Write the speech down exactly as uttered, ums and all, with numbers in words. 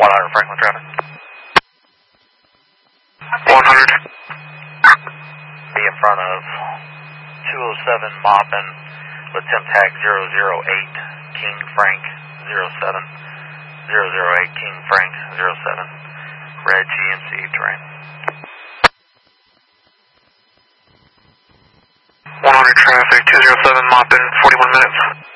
one hundred Franklin traffic. one hundred. Be in front of two oh seven Moppin with temp tag zero zero eight King Frank zero seven. zero zero eight King Frank zero seven. Red G M C terrain. one hundred traffic, two oh seven Moppin, forty-one minutes.